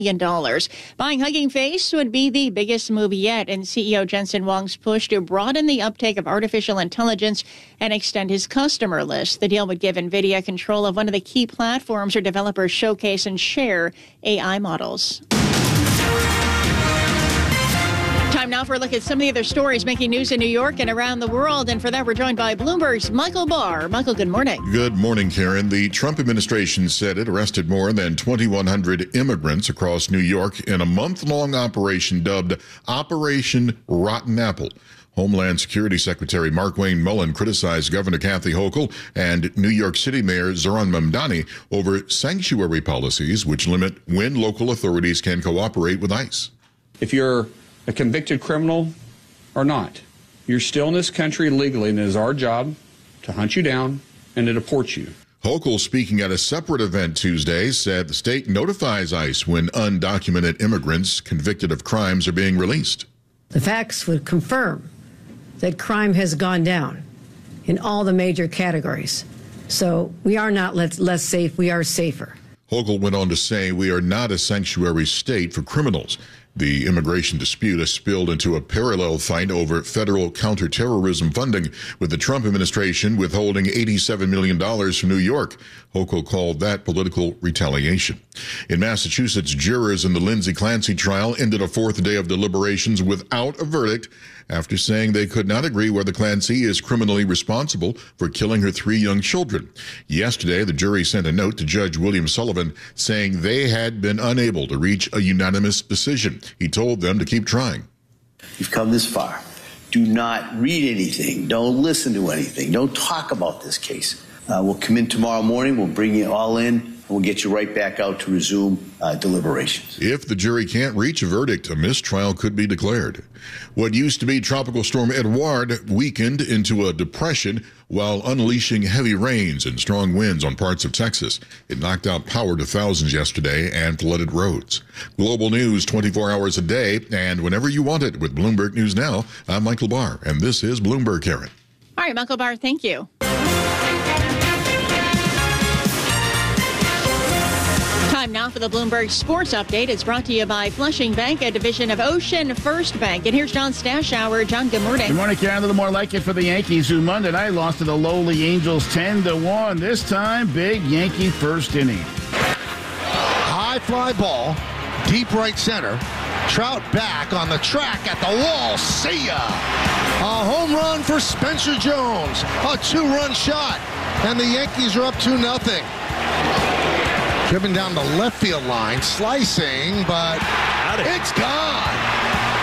$1 billion. Buying Hugging Face would be the biggest move yet in CEO Jensen Huang's push to broaden the uptake of artificial intelligence and extend his customer list. The deal would give NVIDIA control of one of the key platforms where developers showcase and share AI models. Time now for a look at some of the other stories making news in New York and around the world. And for that, we're joined by Bloomberg's Michael Barr. Michael, good morning. Good morning, Karen. The Trump administration said it arrested more than 2,100 immigrants across New York in a month-long operation dubbed Operation Rotten Apple. Homeland Security Secretary Markwayne Mullin criticized Governor Kathy Hochul and New York City Mayor Zohran Mamdani over sanctuary policies which limit when local authorities can cooperate with ICE. If you're a convicted criminal or not, you're still in this country legally, and it is our job to hunt you down and to deport you. Hochul, speaking at a separate event Tuesday, said the state notifies ICE when undocumented immigrants convicted of crimes are being released. The facts would confirm that crime has gone down in all the major categories. So we are not less safe, we are safer. Hochul went on to say we are not a sanctuary state for criminals. The immigration dispute has spilled into a parallel fight over federal counterterrorism funding, with the Trump administration withholding $87 million from New York. Hochul called that political retaliation. In Massachusetts, jurors in the Lindsay Clancy trial ended a fourth day of deliberations without a verdict after saying they could not agree whether Clancy is criminally responsible for killing her 3 young children. Yesterday, the jury sent a note to Judge William Sullivan saying they had been unable to reach a unanimous decision. He told them to keep trying. You've come this far. Do not read anything. Don't listen to anything. Don't talk about this case. We'll come in tomorrow morning. We'll bring you all in, and we'll get you right back out to resume deliberations. If the jury can't reach a verdict, a mistrial could be declared. What used to be Tropical Storm Edouard weakened into a depression while unleashing heavy rains and strong winds on parts of Texas. It knocked out power to thousands yesterday and flooded roads. Global news 24 hours a day and whenever you want it with Bloomberg News Now. I'm Michael Barr, and this is Bloomberg, Karen. All right, Michael Barr, thank you. Time now for the Bloomberg Sports Update. It's brought to you by Flushing Bank, a division of Ocean First Bank. And here's John Stashower. John, good morning. Good morning, Karen. A little more like it for the Yankees, who Monday night lost to the lowly Angels 10-1. This time, big Yankee first inning. High fly ball, deep right center. Trout back on the track at the wall. See ya! A home run for Spencer Jones. A 2-run shot. And the Yankees are up 2-0. Driven down the left field line, slicing, but it's gone.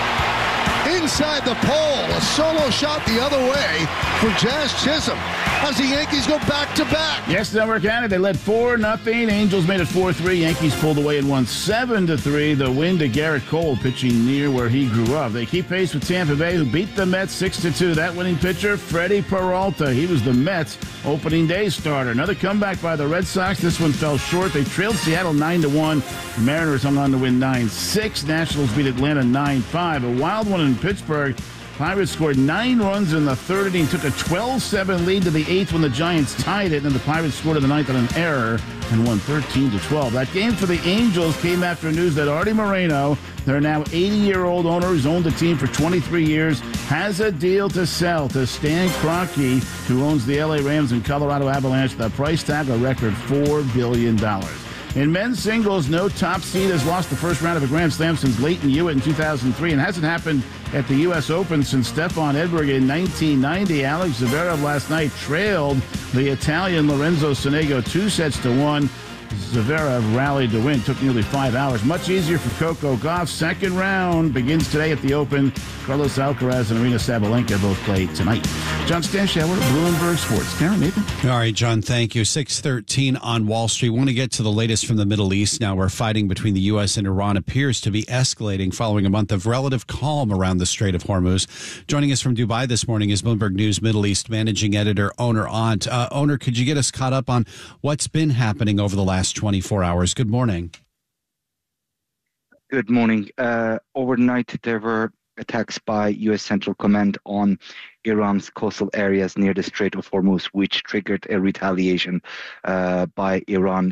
Inside the pole, a solo shot the other way for Jazz Chisholm as the Yankees go back-to-back. Yes, Denver County, they led 4-0. Angels made it 4-3. Yankees pulled away and won 7-3. The win to Garrett Cole, pitching near where he grew up. They keep pace with Tampa Bay, who beat the Mets 6-2. That winning pitcher, Freddie Peralta. He was the Mets' opening day starter. Another comeback by the Red Sox. This one fell short. They trailed Seattle 9-1. Mariners hung on to win 9-6. Nationals beat Atlanta 9-5. A wild one in Pittsburgh. Pirates scored 9 runs in the third inning, took a 12-7 lead to the 8th when the Giants tied it, and the Pirates scored in the 9th on an error and won 13-12. That game for the Angels came after news that Artie Moreno, their now 80-year-old owner who's owned the team for 23 years, has a deal to sell to Stan Kroenke, who owns the LA Rams and Colorado Avalanche. The price tag, a record $4 billion. In men's singles, no top seed has lost the first round of a Grand Slam since Leighton Hewitt in 2003, and hasn't happened at the U.S. Open since Stefan Edberg in 1990. Alex Zverev last night trailed the Italian Lorenzo Sonego 2-1. Zverev rallied to win. Took nearly 5 hours. Much easier for Coco Gauff. Second round begins today at the Open. Carlos Alcaraz and Arina Sabalenka both play tonight. John Stashower, Bloomberg Sports. Karen, Nathan? All right, John, thank you. 6:13 on Wall Street. Want to get to the latest from the Middle East now, where fighting between the U.S. and Iran appears to be escalating following a month of relative calm around the Strait of Hormuz. Joining us from Dubai this morning is Bloomberg News Middle East managing editor Oner Ont. Oner, could you get us caught up on what's been happening over the last 24 hours? Good morning. Good morning. Overnight, there were attacks by U.S. Central Command on Iran's coastal areas near the Strait of Hormuz, which triggered a retaliation by Iran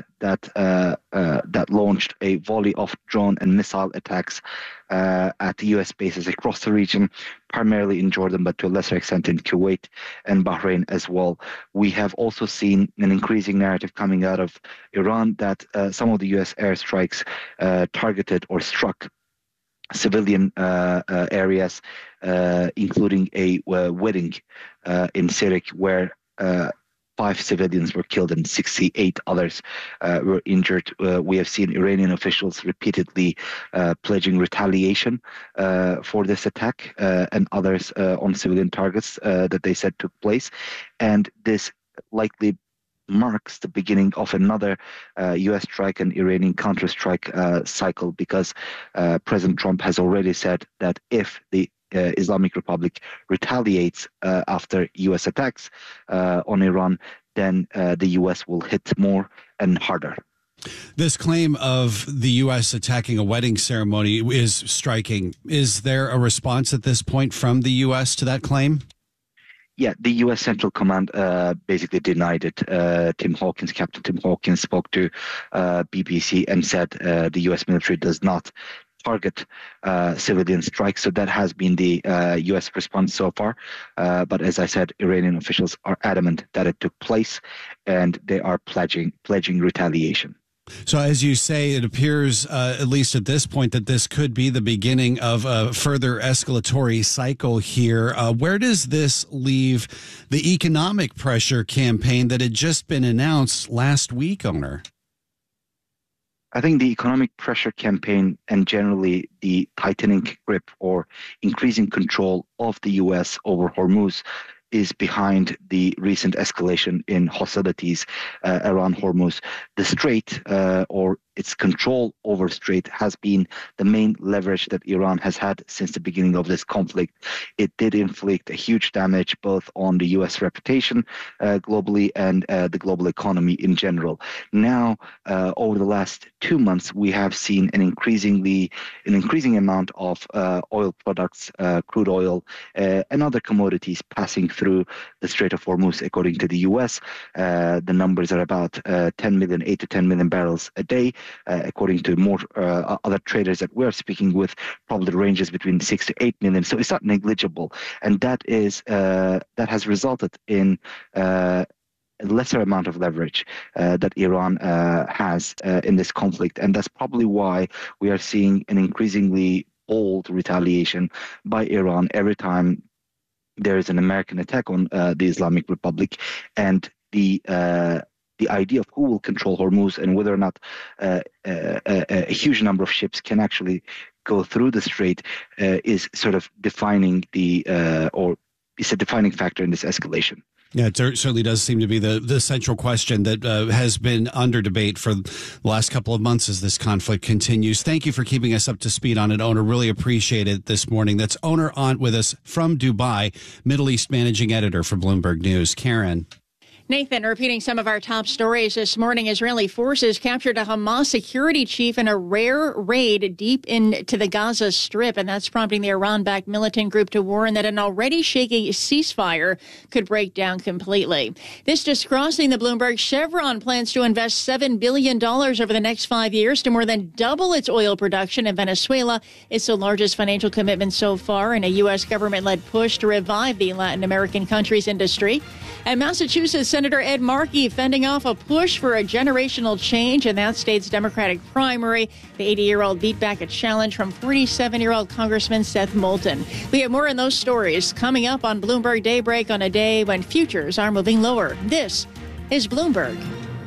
that launched a volley of drone and missile attacks at U.S. bases across the region, primarily in Jordan, but to a lesser extent in Kuwait and Bahrain as well. We have also seen an increasing narrative coming out of Iran that some of the U.S. airstrikes targeted or struck civilian areas, including a wedding in Sirik where 5 civilians were killed and 68 others were injured. We have seen Iranian officials repeatedly pledging retaliation for this attack and others on civilian targets that they said took place. And this likely marks the beginning of another U.S. strike and Iranian counterstrike cycle, because President Trump has already said that if the Islamic Republic retaliates after U.S. attacks on Iran, then the U.S. will hit more and harder. This claim of the U.S. attacking a wedding ceremony is striking. Is there a response at this point from the U.S. to that claim? Yeah, the U.S. Central Command basically denied it. Captain Tim Hawkins spoke to BBC and said the U.S. military does not target civilian strikes. So that has been the U.S. response so far. But as I said, Iranian officials are adamant that it took place, and they are pledging retaliation. So as you say, it appears, at least at this point, that this could be the beginning of a further escalatory cycle here. Where does this leave the economic pressure campaign that had just been announced last week, Oner? I think the economic pressure campaign and generally the tightening grip or increasing control of the U.S. over Hormuz is behind the recent escalation in hostilities around Hormuz. The Strait, or its control over Strait, has been the main leverage that Iran has had since the beginning of this conflict. It did inflict a huge damage both on the U.S. reputation globally and the global economy in general. Now, over the last 2 months, we have seen an increasing amount of oil products, crude oil, and other commodities passing through the Strait of Hormuz. According to the U.S., the numbers are about 8 to 10 million barrels a day. According to more other traders that we're speaking with, probably ranges between 6 to 8 million. So it's not negligible, and that has resulted in a lesser amount of leverage that Iran has in this conflict, and that's probably why we are seeing an increasingly bold retaliation by Iran every time there is an American attack on the Islamic Republic. And the idea of who will control Hormuz and whether or not a huge number of ships can actually go through the strait is sort of defining or is a defining factor in this escalation. Yeah, it certainly does seem to be the central question that has been under debate for the last couple of months as this conflict continues. Thank you for keeping us up to speed on it, Oner. Really appreciate it this morning. That's Oner Ant with us from Dubai, Middle East managing editor for Bloomberg News. Karen. Nathan, repeating some of our top stories this morning, Israeli forces captured a Hamas security chief in a rare raid deep into the Gaza Strip, and that's prompting the Iran-backed militant group to warn that an already shaky ceasefire could break down completely. This just crossing the Bloomberg. Chevron plans to invest $7 billion over the next 5 years to more than double its oil production in Venezuela. It's the largest financial commitment so far in a U.S. government-led push to revive the Latin American country's industry. And Massachusetts Senator Ed Markey fending off a push for a generational change in that state's Democratic primary. The 80-year-old beat back a challenge from 47-year-old Congressman Seth Moulton. We have more on those stories coming up on Bloomberg Daybreak on a day when futures are moving lower. This is Bloomberg.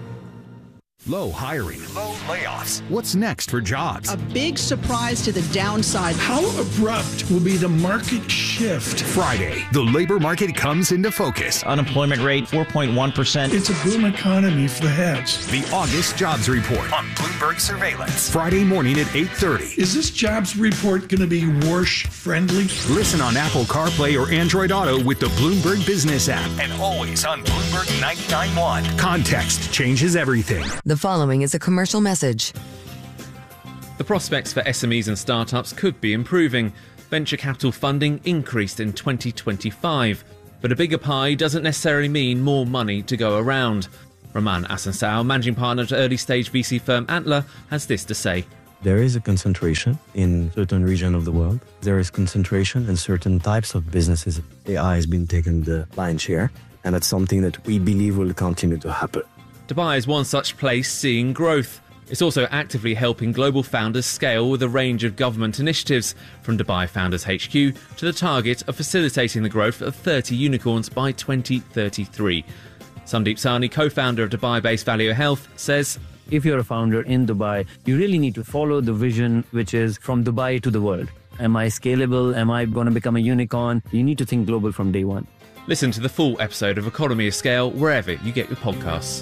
Low hiring, low layoffs. What's next for jobs? A big surprise to the downside. How abrupt will be the market shift? Friday, the labor market comes into focus. Unemployment rate, 4.1%. It's a boom economy for the heads. The August Jobs Report on Bloomberg Surveillance. Friday morning at 8:30. Is this jobs report going to be Warsh-friendly? Listen on Apple CarPlay or Android Auto with the Bloomberg Business app. And always on Bloomberg 99.1. Context changes everything. The following is a commercial message. The prospects for SMEs and startups could be improving. venture capital funding increased in 2025. But a bigger pie doesn't necessarily mean more money to go around. Roman Asansao, managing partner at early-stage VC firm Antler, has this to say. There is a concentration in certain regions of the world. There is concentration in certain types of businesses. AI has been taking the lion's share, and that's something that we believe will continue to happen. Dubai is one such place seeing growth. It's also actively helping global founders scale with a range of government initiatives, from Dubai Founders HQ to the target of facilitating the growth of 30 unicorns by 2033. Sandeep Sahni, co-founder of Dubai-based Value Health, says, if you're a founder in Dubai, you really need to follow the vision, which is from Dubai to the world. Am I scalable? Am I going to become a unicorn? You need to think global from day one. Listen to the full episode of Economy of Scale wherever you get your podcasts.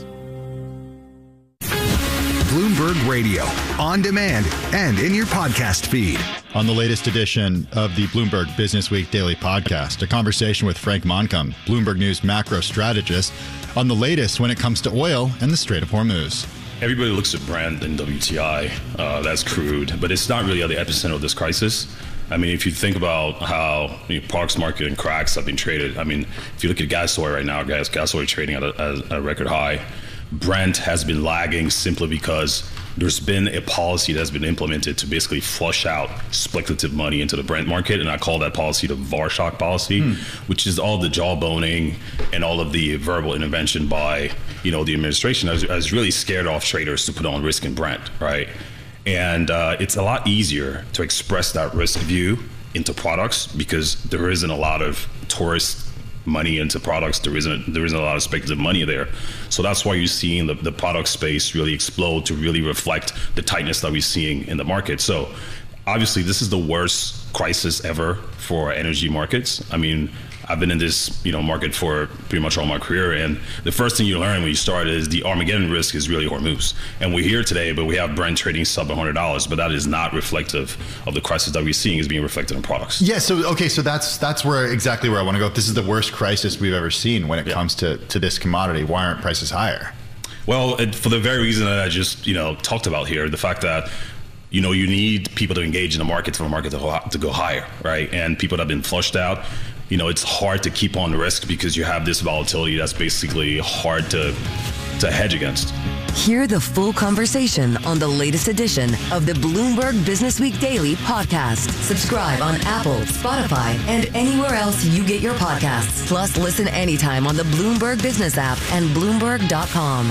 Bloomberg Radio, on demand and in your podcast feed. On the latest edition of the Bloomberg Business Week Daily Podcast, a conversation with Frank Moncomb, Bloomberg News macro strategist, on the latest when it comes to oil and the Strait of Hormuz. Everybody looks at Brent and WTI, that's crude, but it's not really at the epicenter of this crisis. I mean, if you think about how the products market and cracks have been traded, I mean, if you look at gas oil right now, gas oil trading at a record high. Brent has been lagging simply because there's been a policy that's been implemented to basically flush out speculative money into the Brent market, and I call that policy the Varshock policy, which is all the jawboning and all of the verbal intervention by, the administration has really scared off traders to put on risk in Brent, right? And it's a lot easier to express that risk view into products because there isn't a lot of tourist money into products. There isn't a lot of speculative money there. So that's why you're seeing the product space really explode to really reflect the tightness that we're seeing in the market. So obviously this is the worst crisis ever for energy markets. I mean, I've been in this market for pretty much all my career, and the first thing you learn when you start is the Armageddon risk is really Hormuz. And we're here today, but we have Brent trading sub $100, but that is not reflective of the crisis that we're seeing is being reflected in products. Yeah, so that's exactly where I want to go. If this is the worst crisis we've ever seen when it comes to this commodity, why aren't prices higher? Well, for the very reason that I just talked about here, the fact that you need people to engage in the market for the market to go higher, right? And people that have been flushed out, it's hard to keep on risk because you have this volatility that's basically hard to hedge against. Hear the full conversation on the latest edition of the Bloomberg Business Week Daily Podcast. Subscribe on Apple, Spotify, and anywhere else you get your podcasts. Plus, listen anytime on the Bloomberg Business app and Bloomberg.com.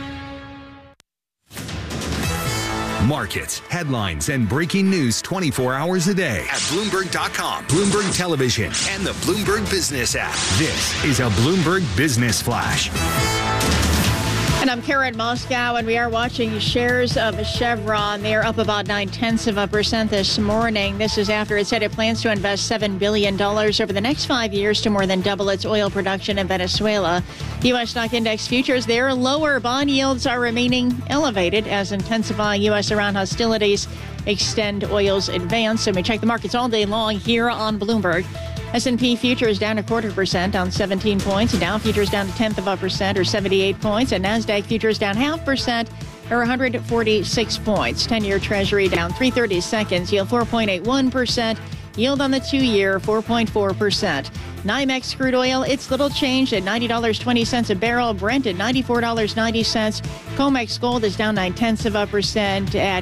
Markets, headlines, and breaking news 24 hours a day at Bloomberg.com, Bloomberg Television, and the Bloomberg Business app. This is a Bloomberg Business Flash. And I'm Karen Moscow, and we are watching shares of Chevron. They are up about 0.9% this morning. This is after it said it plans to invest $7 billion over the next 5 years to more than double its oil production in Venezuela. U.S. stock index futures, they're lower. Bond yields are remaining elevated as intensifying U.S.-Iran hostilities extend oil's advance. And we check the markets all day long here on Bloomberg. S&P futures down 0.25%, down 17 points. Dow futures down 0.1% or 78 points. And NASDAQ futures down 0.5% or 146 points. 10-year Treasury down 3/32, yield 4.81%. Yield on the 2-year 4.4%. NYMEX crude oil, it's little changed at $90.20 a barrel. Brent at $94.90. COMEX gold is down 0.9% at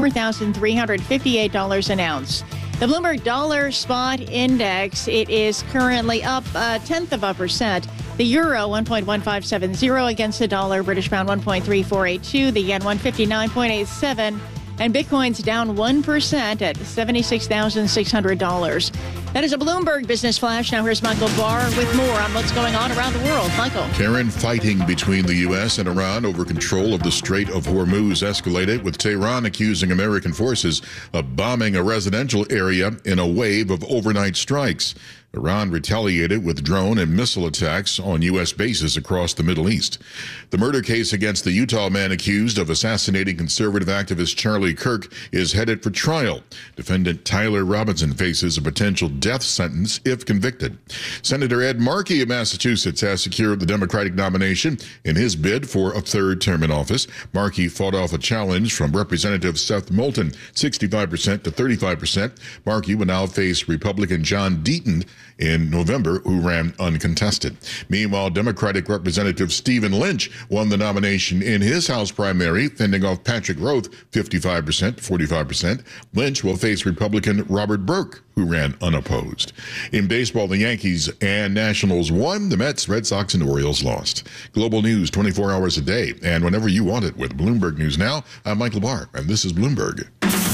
$4,358 an ounce. The Bloomberg Dollar Spot Index, it is currently up 0.1%. The euro 1.1570 against the dollar. British pound 1.3482. The yen 159.87. And Bitcoin's down 1% at $76,600. That is a Bloomberg Business Flash. Now here's Michael Barr with more on what's going on around the world. Michael. Karen, fighting between the U.S. and Iran over control of the Strait of Hormuz escalated, with Tehran accusing American forces of bombing a residential area in a wave of overnight strikes. Iran retaliated with drone and missile attacks on U.S. bases across the Middle East. The murder case against the Utah man accused of assassinating conservative activist Charlie Kirk is headed for trial. Defendant Tyler Robinson faces a potential death sentence if convicted. Senator Ed Markey of Massachusetts has secured the Democratic nomination in his bid for a third term in office. Markey fought off a challenge from Representative Seth Moulton, 65% to 35%. Markey will now face Republican John Deaton in November, who ran uncontested. Meanwhile, Democratic Representative Stephen Lynch won the nomination in his House primary, fending off Patrick Roth, 55% to 45%. Lynch will face Republican Robert Burke, who ran unopposed. In baseball, the Yankees and Nationals won. The Mets, Red Sox, and Orioles lost. Global news 24 hours a day and whenever you want it with Bloomberg News Now. I'm Mike LaBar, and this is Bloomberg.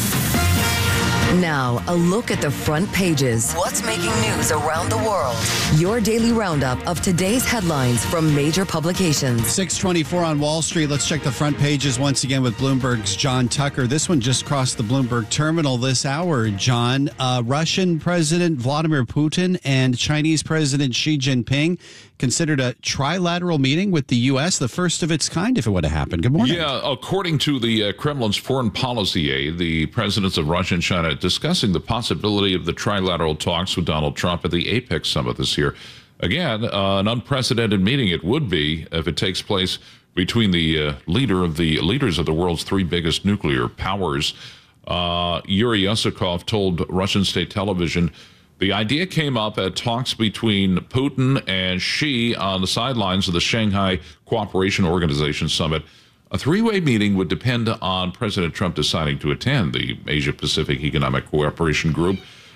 Now, a look at the front pages. What's making news around the world? Your daily roundup of today's headlines from major publications. 6:24 on Wall Street. Let's check the front pages once again with Bloomberg's John Tucker. This one just crossed the Bloomberg terminal this hour, John. Russian President Vladimir Putin and Chinese President Xi Jinping considered a trilateral meeting with the U.S., the first of its kind if it would have happened. Good morning. Yeah, according to the Kremlin's foreign policy aide, the presidents of Russia and China discussing the possibility of the trilateral talks with Donald Trump at the APEC summit this year. Again, an unprecedented meeting it would be if it takes place between the leaders of the world's three biggest nuclear powers. Yuri Usakov told Russian state television the idea came up at talks between Putin and Xi on the sidelines of the Shanghai Cooperation Organization summit. A three-way meeting would depend on President Trump deciding to attend the Asia-Pacific Economic Cooperation Group.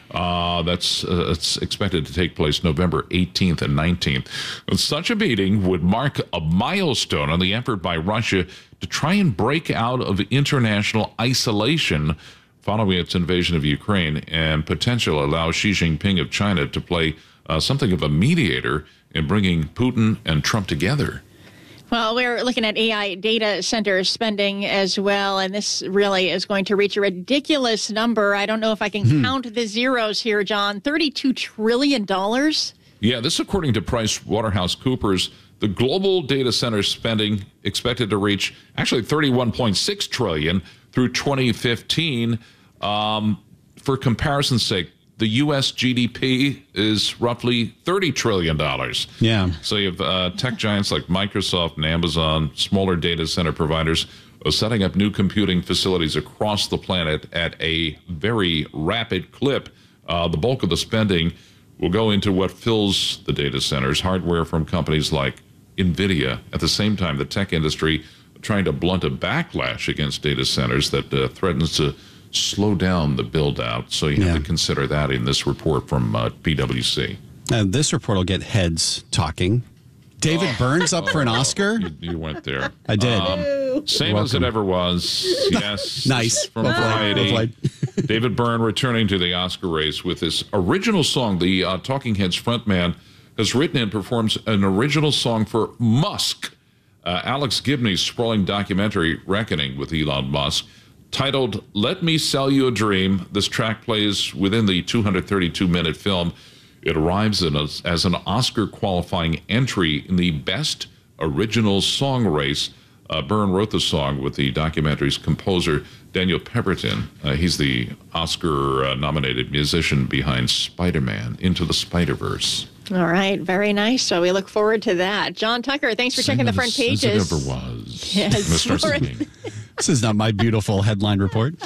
It's expected to take place November 18th and 19th. And such a meeting would mark a milestone in the effort by Russia to try and break out of international isolation following its invasion of Ukraine and potentially allow Xi Jinping of China to play something of a mediator in bringing Putin and Trump together. Well, we're looking at AI data center spending as well, and this really is going to reach a ridiculous number. I don't know if I can count the zeros here, John. $32 trillion? Yeah, this according to PricewaterhouseCoopers. The global data center spending expected to reach actually $31.6 trillion through 2015. For comparison's sake, the U.S. GDP is roughly $30 trillion. Yeah. So you have tech giants like Microsoft and Amazon, smaller data center providers, setting up new computing facilities across the planet at a very rapid clip. The bulk of the spending will go into what fills the data centers, hardware from companies like NVIDIA. At the same time, the tech industry trying to blunt a backlash against data centers that threatens to slow down the build-out. So you have to consider that in this report from PwC. This report will get heads talking. David Burns up for an Oscar? You went there. I did. Same as it ever was. Yes. Nice. From Variety. David Byrne returning to the Oscar race with his original song. The Talking Heads frontman has written and performs an original song for Musk. Alex Gibney's sprawling documentary, Reckoning with Elon Musk, titled Let Me Sell You a Dream. This track plays within the 232-minute film. It arrives as an Oscar-qualifying entry in the Best Original Song race. Byrne wrote the song with the documentary's composer, Daniel Pemberton. He's the Oscar-nominated musician behind Spider-Man Into the Spider-Verse. All right, very nice. So we look forward to that. John Tucker, thanks for checking the front pages. As it ever was. Yes. This is not my beautiful headline report.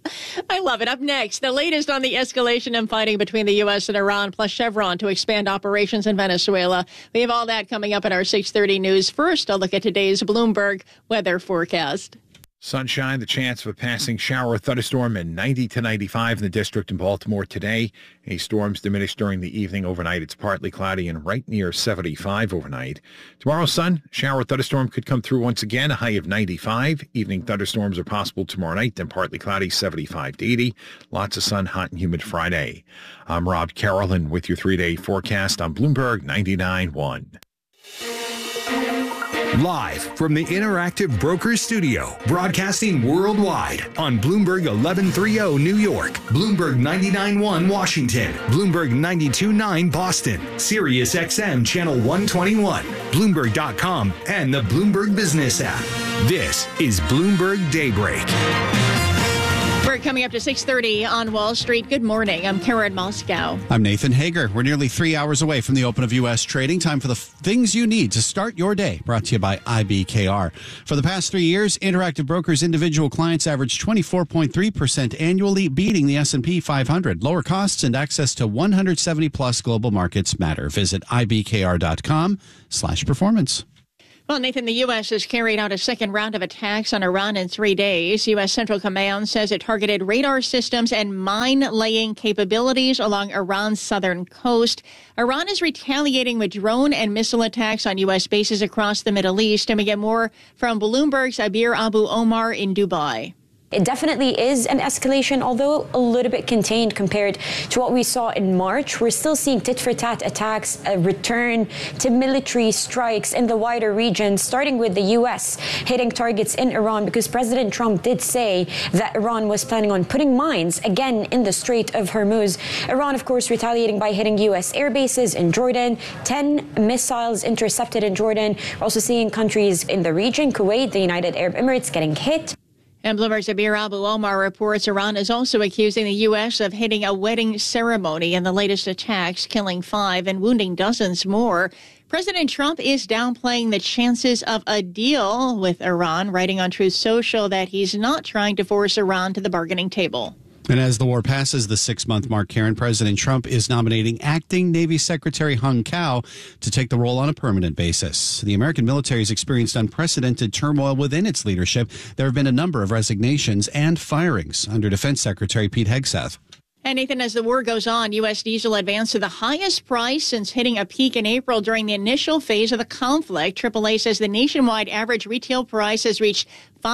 I love it. Up next, the latest on the escalation and fighting between the U.S. and Iran, plus Chevron to expand operations in Venezuela. We have all that coming up in our 6:30 news. First, a look at today's Bloomberg weather forecast. Sunshine, the chance of a passing shower or thunderstorm, and 90 to 95 in the district in Baltimore today. Any storms diminish during the evening. Overnight, it's partly cloudy and right near 75 overnight. Tomorrow, sun, shower or thunderstorm could come through once again, a high of 95. Evening thunderstorms are possible tomorrow night, then partly cloudy, 75 to 80. Lots of sun, hot and humid Friday. I'm Rob Carrollin with your 3-day forecast on Bloomberg 99.1. Live from the Interactive Brokers Studio, broadcasting worldwide on Bloomberg 1130 New York, Bloomberg 99.1 Washington, Bloomberg 92.9 Boston, Sirius XM Channel 121, Bloomberg.com, and the Bloomberg Business app. This is Bloomberg Daybreak. We're coming up to 6:30 on Wall Street. Good morning. I'm Karen Moscow. I'm Nathan Hager. We're nearly 3 hours away from the open of U.S. trading. Time for the things you need to start your day. Brought to you by IBKR. For the past 3 years, Interactive Brokers individual clients averaged 24.3% annually, beating the S&P 500. Lower costs and access to 170-plus global markets matter. Visit ibkr.com/performance. Well, Nathan, the U.S. has carried out a second round of attacks on Iran in 3 days. U.S. Central Command says it targeted radar systems and mine-laying capabilities along Iran's southern coast. Iran is retaliating with drone and missile attacks on U.S. bases across the Middle East. And we get more from Bloomberg's Abir Abu Omar in Dubai. It definitely is an escalation, although a little bit contained compared to what we saw in March. We're still seeing tit-for-tat attacks, a return to military strikes in the wider region, starting with the U.S. hitting targets in Iran, because President Trump did say that Iran was planning on putting mines again in the Strait of Hormuz. Iran, of course, retaliating by hitting U.S. air bases in Jordan, 10 missiles intercepted in Jordan. We're also seeing countries in the region, Kuwait, the United Arab Emirates, getting hit. And Bloomberg's Abir Abu Omar reports Iran is also accusing the U.S. of hitting a wedding ceremony in the latest attacks, killing 5 and wounding dozens more. President Trump is downplaying the chances of a deal with Iran, writing on Truth Social that he's not trying to force Iran to the bargaining table. And as the war passes the 6-month mark, Karen, President Trump is nominating acting Navy Secretary Hung Cao to take the role on a permanent basis. The American military has experienced unprecedented turmoil within its leadership. There have been a number of resignations and firings under Defense Secretary Pete Hegseth. And Nathan, as the war goes on, U.S. diesel advanced to the highest price since hitting a peak in April during the initial phase of the conflict. AAA says the nationwide average retail price has reached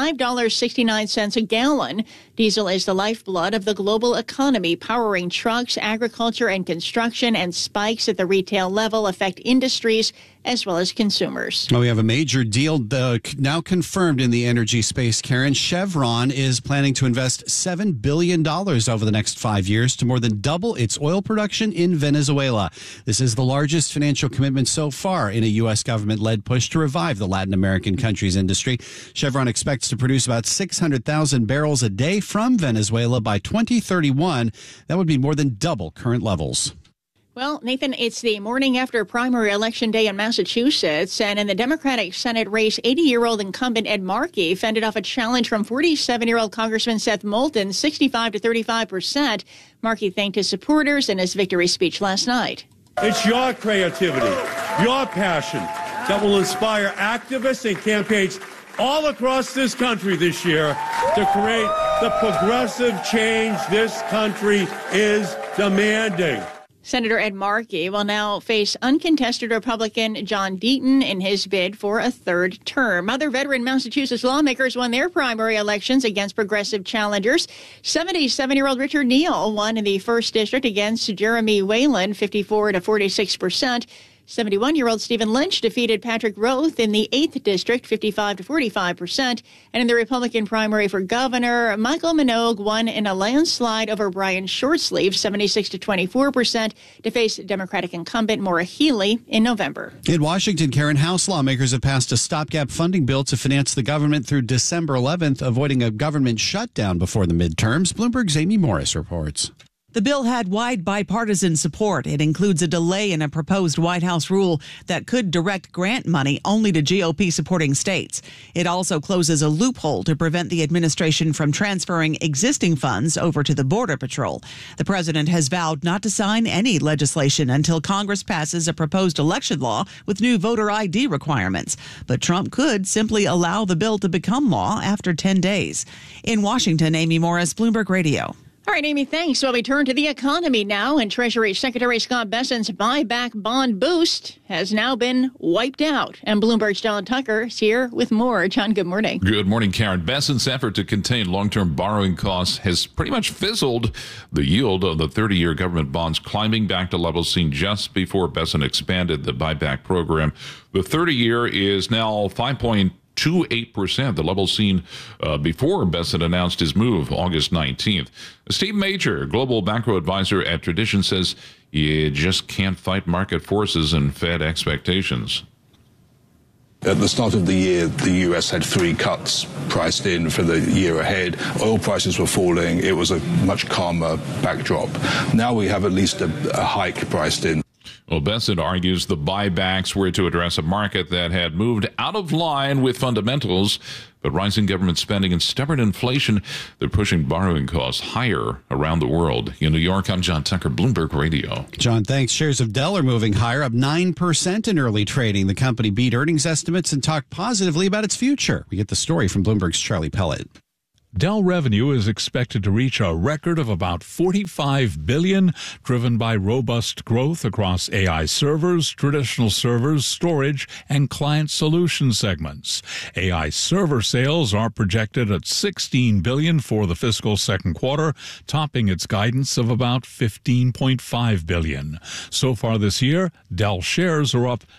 $5.69 a gallon. Diesel is the lifeblood of the global economy, powering trucks, agriculture, and construction, and spikes at the retail level affect industries as well as consumers. Well, we have a major deal now confirmed in the energy space, Karen. Chevron is planning to invest $7 billion over the next 5 years to more than double its oil production in Venezuela. This is the largest financial commitment so far in a U.S. government-led push to revive the Latin American country's industry. Chevron expects to produce about 600,000 barrels a day from Venezuela by 2031. That would be more than double current levels. Well, Nathan, it's the morning after primary election day in Massachusetts, and in the Democratic Senate race, 80-year-old incumbent Ed Markey fended off a challenge from 47-year-old Congressman Seth Moulton, 65 to 35%. Markey thanked his supporters in his victory speech last night. It's your creativity, your passion that will inspire activists and campaigns all across this country this year to create the progressive change this country is demanding. Senator Ed Markey will now face uncontested Republican John Deaton in his bid for a third term. Other veteran Massachusetts lawmakers won their primary elections against progressive challengers. 77-year-old Richard Neal won in the 1st District against Jeremy Whalen, 54 to 46%. 71-year-old Stephen Lynch defeated Patrick Roth in the 8th District, 55 to 45%. And in the Republican primary for governor, Michael Minogue won in a landslide over Brian Shortsleeve, 76 to 24%, to face Democratic incumbent Maura Healey in November. In Washington, Karen, House lawmakers have passed a stopgap funding bill to finance the government through December 11th, avoiding a government shutdown before the midterms. Bloomberg's Amy Morris reports. The bill had wide bipartisan support. It includes a delay in a proposed White House rule that could direct grant money only to GOP-supporting states. It also closes a loophole to prevent the administration from transferring existing funds over to the Border Patrol. The president has vowed not to sign any legislation until Congress passes a proposed election law with new voter ID requirements. But Trump could simply allow the bill to become law after 10 days. In Washington, Amy Morris, Bloomberg Radio. All right, Amy, thanks. Well, we turn to the economy now, and Treasury Secretary Scott Bessent's buyback bond boost has now been wiped out. And Bloomberg's John Tucker is here with more. John, good morning. Good morning, Karen. Bessent's effort to contain long-term borrowing costs has pretty much fizzled. The yield of the 30-year government bonds climbing back to levels seen just before Bessent expanded the buyback program. The 30-year is now 5.28%, the level seen before Bessent announced his move August 19th. Steve Major, global macro advisor at Tradition, says you just can't fight market forces and Fed expectations. At the start of the year, the U.S. had 3 cuts priced in for the year ahead. Oil prices were falling. It was a much calmer backdrop. Now we have at least a hike priced in. Well, Bessent argues the buybacks were to address a market that had moved out of line with fundamentals, but rising government spending and stubborn inflation, they're pushing borrowing costs higher around the world. In New York, I'm John Tucker, Bloomberg Radio. John, thanks. Shares of Dell are moving higher, up 9% in early trading. The company beat earnings estimates and talked positively about its future. We get the story from Bloomberg's Charlie Pellet. Dell revenue is expected to reach a record of about $45 billion, driven by robust growth across AI servers, traditional servers, storage, and client solution segments. AI server sales are projected at $16 billion for the fiscal second quarter, topping its guidance of about $15.5 billion. So far this year, Dell shares are up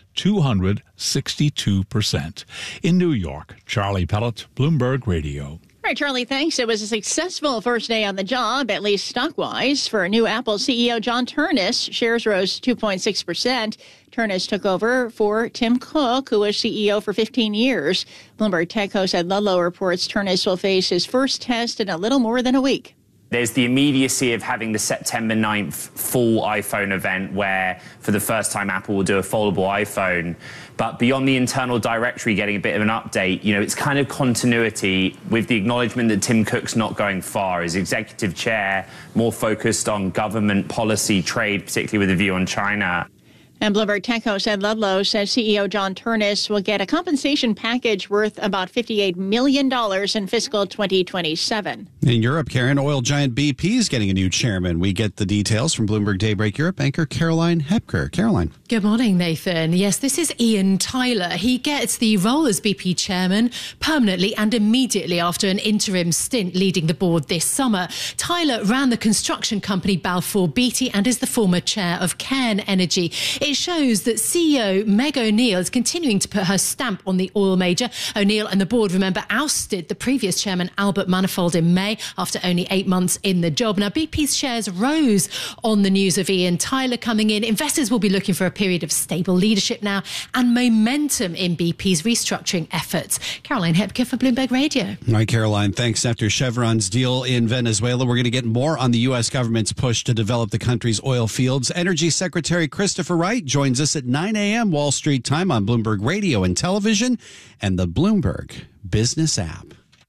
262%. In New York, Charlie Pellet, Bloomberg Radio. All right, Charlie, thanks. It was a successful first day on the job, at least stock-wise, for new Apple CEO John Ternus. Shares rose 2.6%. Ternus took over for Tim Cook, who was CEO for 15 years. Bloomberg tech host Ed Ludlow reports Ternus will face his first test in a little more than a week. There's the immediacy of having the September 9th full iPhone event where, for the first time, Apple will do a foldable iPhone. But beyond the internal directory getting a bit of an update, it's kind of continuity with the acknowledgement that Tim Cook's not going far as executive chair, more focused on government policy, trade, particularly with a view on China. And Bloomberg tech host Ed Ludlow says CEO John Ternus will get a compensation package worth about $58 million in fiscal 2027. In Europe, Karen, oil giant BP is getting a new chairman. We get the details from Bloomberg Daybreak Europe anchor Caroline Hepker. Caroline. Good morning, Nathan. Yes, this is Ian Tyler. He gets the role as BP chairman permanently and immediately after an interim stint leading the board this summer. Tyler ran the construction company Balfour Beatty and is the former chair of Cairn Energy. It shows that CEO Meg O'Neill is continuing to put her stamp on the oil major. O'Neill and the board, remember, ousted the previous chairman Albert Manifold in May after only 8 months in the job. Now, BP's shares rose on the news of Ian Tyler coming in. Investors will be looking for a period of stable leadership now and momentum in BP's restructuring efforts. Caroline Hepker for Bloomberg Radio. All right, Caroline, thanks. After Chevron's deal in Venezuela, we're going to get more on the U.S. government's push to develop the country's oil fields. Energy Secretary Christopher Wright joins us at 9 a.m. Wall Street time on Bloomberg Radio and Television and the Bloomberg Business app.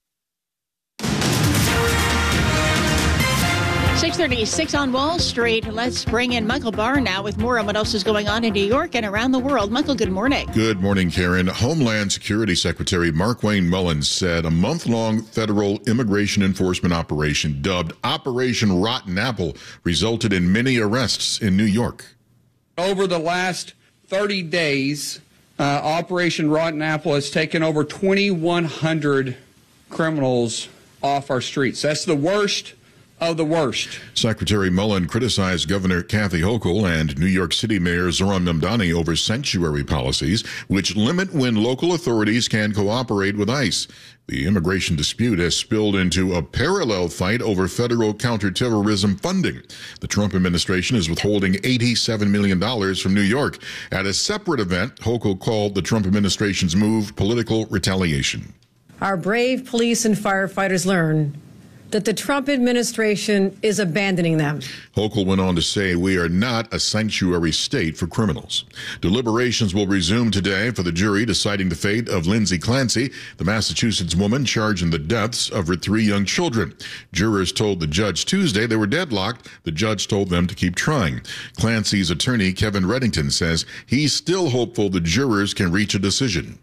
6:36 on Wall Street. Let's bring in Michael Barr now with more on what else is going on in New York and around the world. Michael, good morning. Good morning, Karen. Homeland Security Secretary Markwayne Mullins said a month-long federal immigration enforcement operation dubbed Operation Rotten Apple resulted in many arrests in New York. Over the last 30 days, Operation Rotten Apple has taken over 2,100 criminals off our streets. That's the worst of the worst. Secretary Mullen criticized Governor Kathy Hochul and New York City Mayor Zohran Mamdani over sanctuary policies, which limit when local authorities can cooperate with ICE. The immigration dispute has spilled into a parallel fight over federal counterterrorism funding. The Trump administration is withholding $87 million from New York. At a separate event, Hochul called the Trump administration's move political retaliation. Our brave police and firefighters learn that the Trump administration is abandoning them. Hochul went on to say, we are not a sanctuary state for criminals. Deliberations will resume today for the jury deciding the fate of Lindsay Clancy, the Massachusetts woman charged in the deaths of her 3 young children. Jurors told the judge Tuesday they were deadlocked. The judge told them to keep trying. Clancy's attorney, Kevin Reddington, says he's still hopeful the jurors can reach a decision.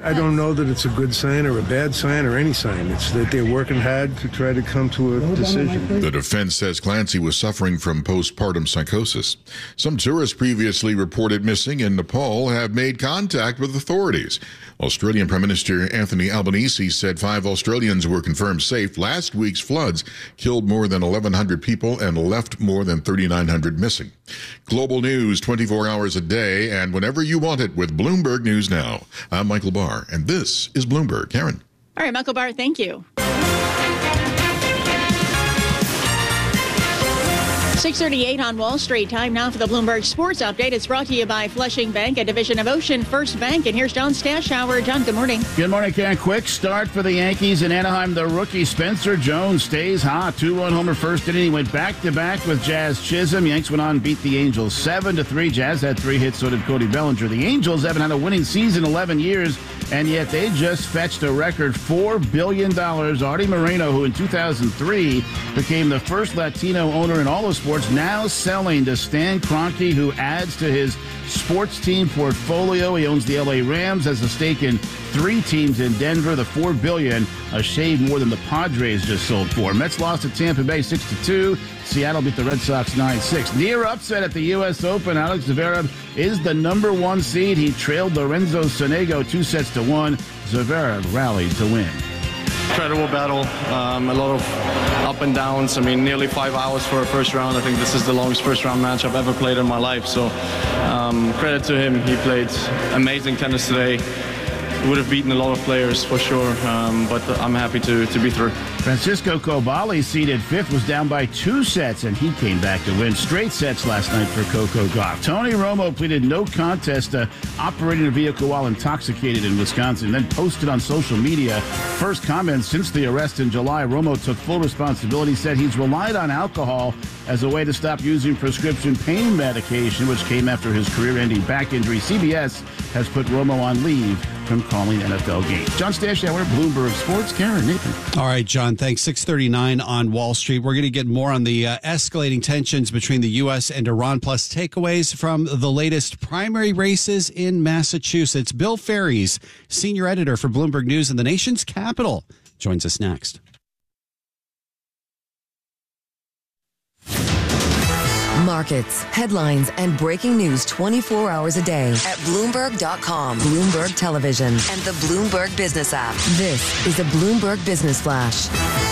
I don't know that it's a good sign or a bad sign or any sign. It's that they're working hard to try to come to a decision. The defense says Clancy was suffering from postpartum psychosis. Some tourists previously reported missing in Nepal have made contact with authorities. Australian Prime Minister Anthony Albanese said 5 Australians were confirmed safe. Last week's floods killed more than 1,100 people and left more than 3,900 missing. Global news 24 hours a day and whenever you want it with Bloomberg News Now. I'm Michael Barr, and this is Bloomberg. Karen. All right, Michael Barr, thank you. 6:38 on Wall Street. Time now for the Bloomberg Sports Update. It's brought to you by Flushing Bank, a division of Ocean First Bank. And here's John Stashower. John, good morning. Good morning, Karen. Quick start for the Yankees in Anaheim. The rookie Spencer Jones stays hot. 2-1 homer first inning. He went back-to-back with Jazz Chisholm. Yanks went on and beat the Angels 7-3. Jazz had 3 hits, so did Cody Bellinger. The Angels haven't had a winning season in 11 years, and yet they just fetched a record $4 billion. Artie Moreno, who in 2003 became the first Latino owner in all of sports, now selling to Stan Kroenke, who adds to his sports team portfolio. He owns the LA Rams, has a stake in 3 teams in Denver. The $4 billion, a shade more than the Padres just sold for. Mets lost to Tampa Bay 6-2. Seattle beat the Red Sox 9-6. Near upset at the U.S. Open. Alex Zverev is the number 1 seed. He trailed Lorenzo Sonego 2-1. Zverev rallied to win. Incredible battle, a lot of up and downs. I mean, nearly 5 hours for a first round. I think this is the longest first round match I've ever played in my life. So credit to him. He played amazing tennis today. Would have beaten a lot of players for sure, but I'm happy to be through. Francisco Kobali, seeded 5th, was down by 2 sets, and he came back to win straight sets last night for Coco Gauff. Tony Romo pleaded no contest to operating a vehicle while intoxicated in Wisconsin, then posted on social media. First comments since the arrest in July. Romo took full responsibility, said he's relied on alcohol as a way to stop using prescription pain medication, which came after his career-ending back injury. CBS has put Romo on leave from calling NFL games. John Stashower, Bloomberg Sports. Karen, Nathan. All right, John, thanks. 6:39 on Wall Street. We're going to get more on the escalating tensions between the U.S. and Iran, plus takeaways from the latest primary races in Massachusetts. Bill Ferries, senior editor for Bloomberg News in the nation's capital, joins us next. Markets, headlines, and breaking news 24 hours a day at Bloomberg.com, Bloomberg Television, and the Bloomberg Business app. This is a Bloomberg Business Flash.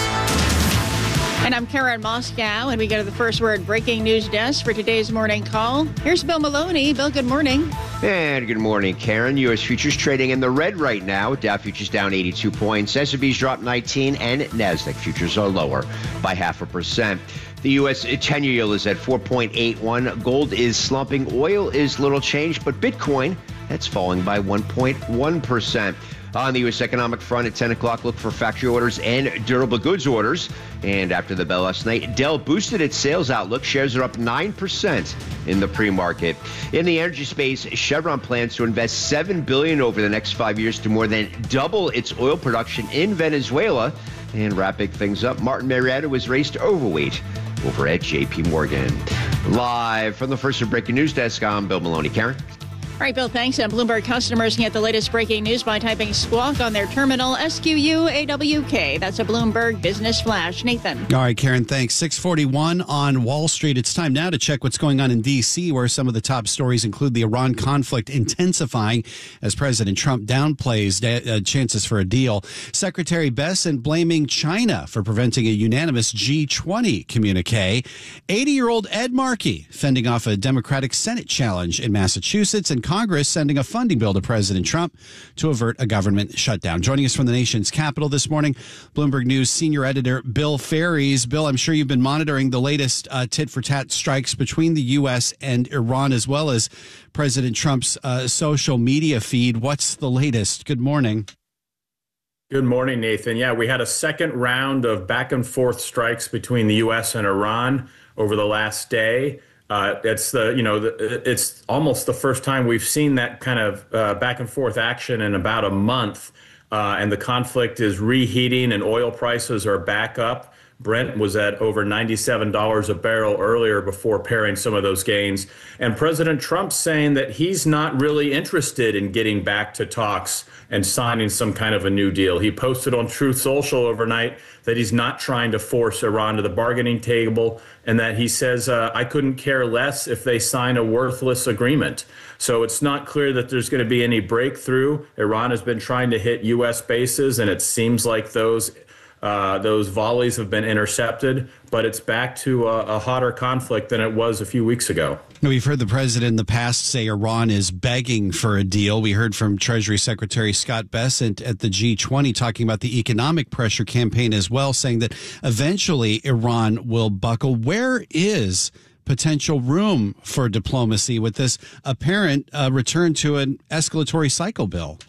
And I'm Karen Moscow, and we go to the first word breaking news desk for today's morning call. Here's Bill Maloney. Bill, good morning. And good morning, Karen. U.S. futures trading in the red right now. Dow futures down 82 points. S&P's dropped 19, and NASDAQ futures are lower by 0.5%. The U.S. 10-year yield is at 4.81. Gold is slumping. Oil is little changed, but Bitcoin, that's falling by 1.1%. On the U.S. economic front at 10 o'clock, look for factory orders and durable goods orders. And after the bell last night, Dell boosted its sales outlook. Shares are up 9% in the pre-market. In the energy space, Chevron plans to invest $7 billion over the next 5 years to more than double its oil production in Venezuela. And wrapping things up, Martin Marietta was raised to overweight over at J.P. Morgan. Live from the first breaking news desk, I'm Bill Maloney. Karen? All right, Bill, thanks. And Bloomberg customers can get the latest breaking news by typing Squawk on their terminal, SQUAWK. That's a Bloomberg Business Flash. Nathan. All right, Karen, thanks. 6:41 on Wall Street. It's time now to check what's going on in D.C., where some of the top stories include the Iran conflict intensifying as President Trump downplays chances for a deal. Secretary Bessent blaming China for preventing a unanimous G20 communique. 80-year-old Ed Markey fending off a Democratic Senate challenge in Massachusetts, and Congress sending a funding bill to President Trump to avert a government shutdown. Joining us from the nation's capital this morning, Bloomberg News senior editor Bill Ferries. Bill, I'm sure you've been monitoring the latest tit-for-tat strikes between the U.S. and Iran, as well as President Trump's social media feed. What's the latest? Good morning. Good morning, Nathan. Yeah, we had a second round of back-and-forth strikes between the U.S. and Iran over the last day. It's almost the first time we've seen that kind of back and forth action in about a month, and the conflict is reheating and oil prices are back up. Brent was at over $97 a barrel earlier before pairing some of those gains. And President Trump's saying that he's not really interested in getting back to talks and signing some kind of a new deal. He posted on Truth Social overnight that he's not trying to force Iran to the bargaining table, and that he says, I couldn't care less if they sign a worthless agreement. So it's not clear that there's going to be any breakthrough. Iran has been trying to hit U.S. bases, and it seems like those volleys have been intercepted, but it's back to a hotter conflict than it was a few weeks ago. We've heard the president in the past say Iran is begging for a deal. We heard from Treasury Secretary Scott Bessent at the G20 talking about the economic pressure campaign as well, saying that eventually Iran will buckle. Where is potential room for diplomacy with this apparent return to an escalatory cycle, Bill?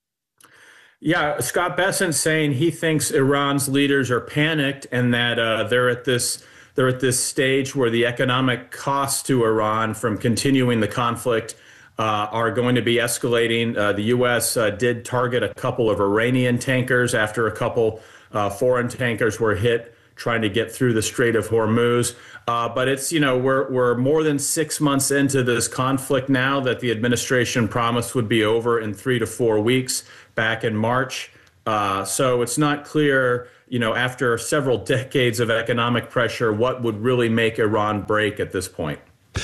Yeah, Scott Bessent saying he thinks Iran's leaders are panicked and that they're at this stage where the economic costs to Iran from continuing the conflict are going to be escalating. The U.S. Did target a couple of Iranian tankers after a couple foreign tankers were hit trying to get through the Strait of Hormuz. But it's, we're more than 6 months into this conflict now that the administration promised would be over in 3 to 4 weeks back in March. So it's not clear, after several decades of economic pressure, what would really make Iran break at this point.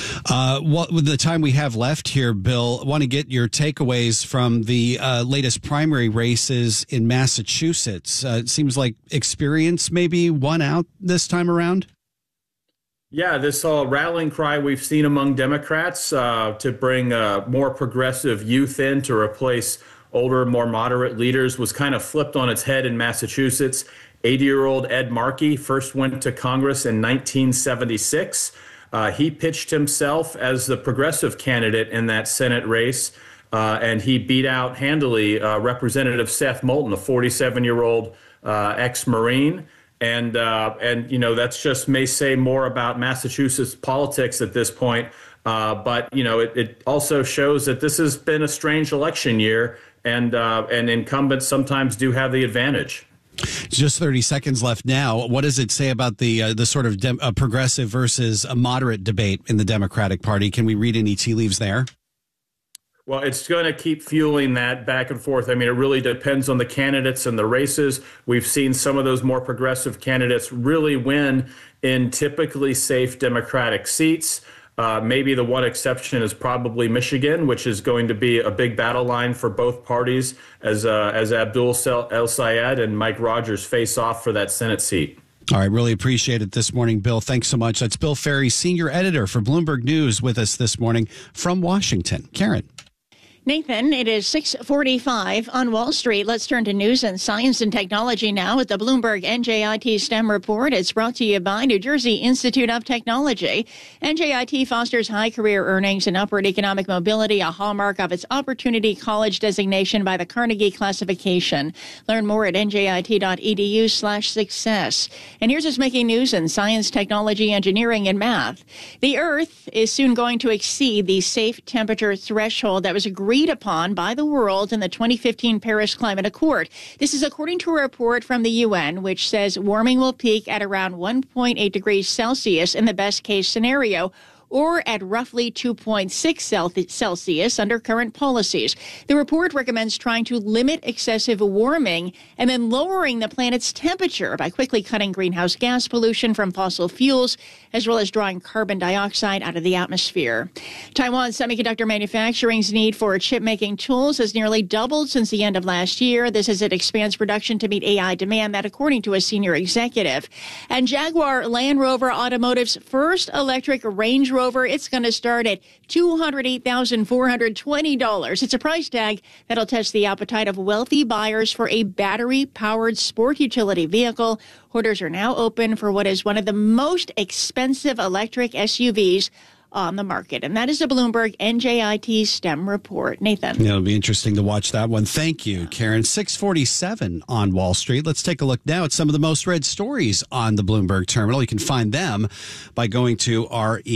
With the time we have left here, Bill, I want to get your takeaways from the latest primary races in Massachusetts. It seems like experience maybe won out this time around. Yeah, this rallying cry we've seen among Democrats to bring more progressive youth in to replace older, more moderate leaders was kind of flipped on its head in Massachusetts. 80-year-old Ed Markey first went to Congress in 1976. He pitched himself as the progressive candidate in that Senate race, and he beat out handily Representative Seth Moulton, a 47-year-old ex-Marine. And that's just may say more about Massachusetts politics at this point. But it also shows that this has been a strange election year, and incumbents sometimes do have the advantage. Just 30 seconds left now. What does it say about the sort of progressive versus a moderate debate in the Democratic Party? Can we read any tea leaves there? Well, it's going to keep fueling that back and forth. I mean, it really depends on the candidates and the races. We've seen some of those more progressive candidates really win in typically safe Democratic seats. Maybe the one exception is probably Michigan, which is going to be a big battle line for both parties as Abdul El-Sayed and Mike Rogers face off for that Senate seat. All right. Really appreciate it this morning, Bill. Thanks so much. That's Bill Ferry, senior editor for Bloomberg News, with us this morning from Washington. Karen. Nathan, it is 6:45 on Wall Street. Let's turn to news and science and technology now with the Bloomberg NJIT STEM report. It's brought to you by New Jersey Institute of Technology. NJIT fosters high career earnings and upward economic mobility, a hallmark of its Opportunity College designation by the Carnegie Classification. Learn more at njit.edu/success. And here's what's making news in science, technology, engineering, and math. The Earth is soon going to exceed the safe temperature threshold that was agreed upon by the world in the 2015 Paris Climate Accord. This is according to a report from the UN, which says warming will peak at around 1.8 degrees Celsius in the best case scenario, or at roughly 2.6 Celsius under current policies. The report recommends trying to limit excessive warming and then lowering the planet's temperature by quickly cutting greenhouse gas pollution from fossil fuels, as well as drawing carbon dioxide out of the atmosphere. Taiwan's semiconductor manufacturing's need for chip-making tools has nearly doubled since the end of last year. This as it expands production to meet AI demand, that according to a senior executive. And Jaguar Land Rover Automotive's first electric Range Rover, it's going to start at $208,420. It's a price tag that'll test the appetite of wealthy buyers for a battery-powered sport utility vehicle. Orders are now open for what is one of the most expensive electric SUVs on the market. And that is a Bloomberg NJIT STEM report. Nathan. Yeah, it'll be interesting to watch that one. Thank you, Karen. 647 on Wall Street. Let's take a look now at some of the most read stories on the Bloomberg terminal. You can find them by going to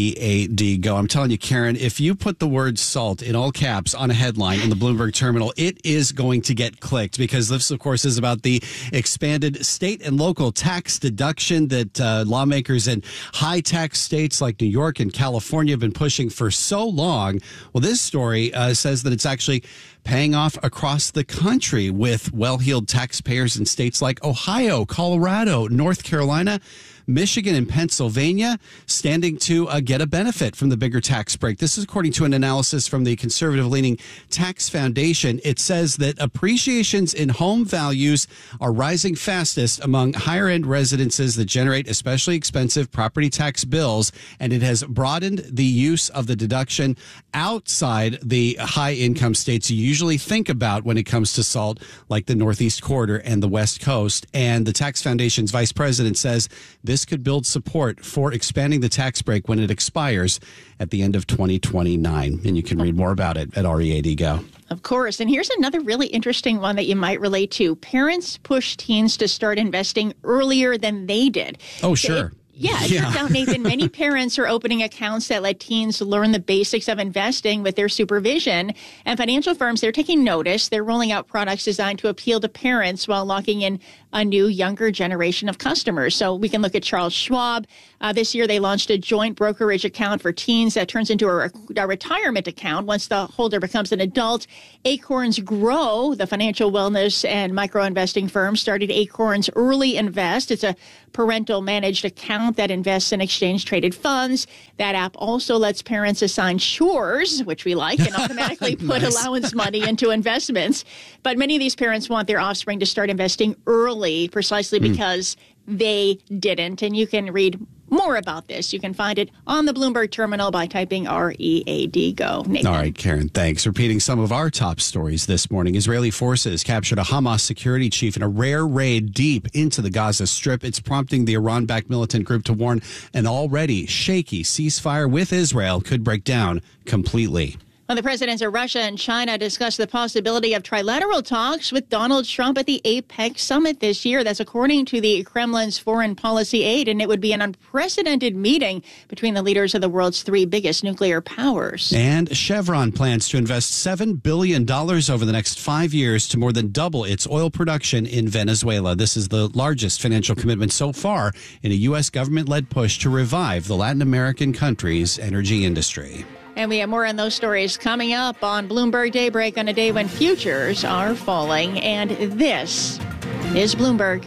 READ Go. I'm telling you, Karen, if you put the word salt in all caps on a headline in the Bloomberg terminal, it is going to get clicked, because this, of course, is about the expanded state and local tax deduction that lawmakers in high tax states like New York and California have been pushing for so long. Well, this story says that it's actually paying off across the country, with well-heeled taxpayers in states like Ohio, Colorado, North Carolina, Michigan, and Pennsylvania standing to get a benefit from the bigger tax break. This is according to an analysis from the conservative-leaning Tax Foundation. It says that appreciations in home values are rising fastest among higher-end residences that generate especially expensive property tax bills, and it has broadened the use of the deduction outside the high-income states you usually think about when it comes to SALT, like the Northeast Corridor and the West Coast. And the Tax Foundation's vice president says this could build support for expanding the tax break when it expires at the end of 2029. And you can read more about it at READ Go. Of course. And here's another really interesting one that you might relate to. Parents push teens to start investing earlier than they did. Oh, sure. It turns out, Nathan, many parents are opening accounts that let teens learn the basics of investing with their supervision. And financial firms, they're taking notice. They're rolling out products designed to appeal to parents while locking in a new, younger generation of customers. So we can look at Charles Schwab. This year, they launched a joint brokerage account for teens that turns into a retirement account once the holder becomes an adult. Acorns Grow, the financial wellness and micro-investing firm, started Acorns Early Invest. It's a parental managed account that invests in exchange-traded funds. That app also lets parents assign chores, which we like, and automatically put allowance money into investments. But many of these parents want their offspring to start investing early precisely because they didn't. And you can read more about this. You can find it on the Bloomberg terminal by typing READ Go. Nathan. All right, Karen, thanks. Repeating some of our top stories this morning. Israeli forces captured a Hamas security chief in a rare raid deep into the Gaza Strip. It's prompting the Iran-backed militant group to warn an already shaky ceasefire with Israel could break down completely. Well, the presidents of Russia and China discussed the possibility of trilateral talks with Donald Trump at the APEC summit this year. That's according to the Kremlin's foreign policy aide, and it would be an unprecedented meeting between the leaders of the world's three biggest nuclear powers. And Chevron plans to invest $7 billion over the next 5 years to more than double its oil production in Venezuela. This is the largest financial commitment so far in a U.S. government-led push to revive the Latin American country's energy industry. And we have more on those stories coming up on Bloomberg Daybreak on a day when futures are falling. And this is Bloomberg.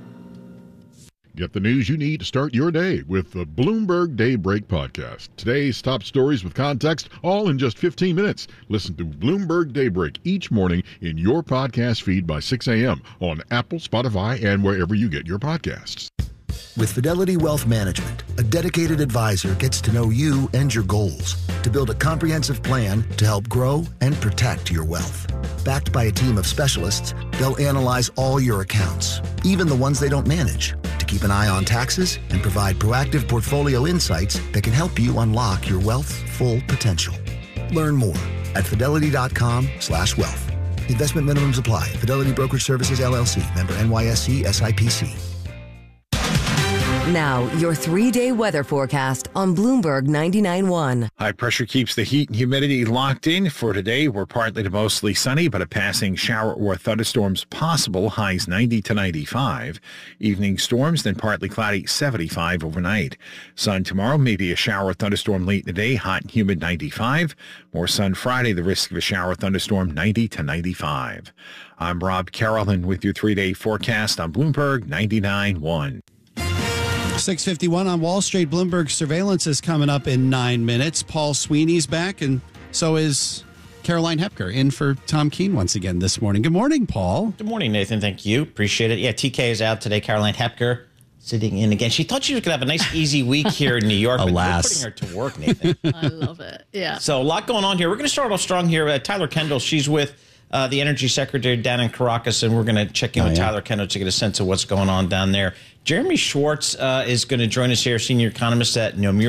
Get the news you need to start your day with the Bloomberg Daybreak podcast. Today's top stories with context, all in just 15 minutes. Listen to Bloomberg Daybreak each morning in your podcast feed by 6 a.m. on Apple, Spotify, and wherever you get your podcasts. With Fidelity Wealth Management, a dedicated advisor gets to know you and your goals to build a comprehensive plan to help grow and protect your wealth. Backed by a team of specialists, they'll analyze all your accounts, even the ones they don't manage, to keep an eye on taxes and provide proactive portfolio insights that can help you unlock your wealth's full potential. Learn more at fidelity.com/wealth. Investment minimums apply. Fidelity Brokerage Services, LLC. Member NYSE SIPC. Now, your 3-day weather forecast on Bloomberg 99.1. High pressure keeps the heat and humidity locked in. For today, we're partly to mostly sunny, but a passing shower or thunderstorms possible. Highs 90 to 95. Evening storms, then partly cloudy, 75 overnight. Sun tomorrow, maybe a shower or thunderstorm late in the day. Hot and humid, 95. More sun Friday, the risk of a shower or thunderstorm, 90 to 95. I'm Rob Carolyn with your 3-day forecast on Bloomberg 99.1. 6:51 on Wall Street. Bloomberg surveillance is coming up in 9 minutes. Paul Sweeney's back, and so is Caroline Hepker, in for Tom Keene once again this morning. Good morning, Paul. Good morning, Nathan. Thank you. Appreciate it. Yeah, TK is out today. Caroline Hepker sitting in again. She thought she was going to have a nice, easy week here in New York. Alas. But you're putting her to work, Nathan. I love it. Yeah. So a lot going on here. We're going to start off strong here. Tyler Kendall, she's with the Energy Secretary down in Caracas, and we're going to check in with Tyler Kendall to get a sense of what's going on down there. Jeremy Schwartz is going to join us here, senior economist at Nomura.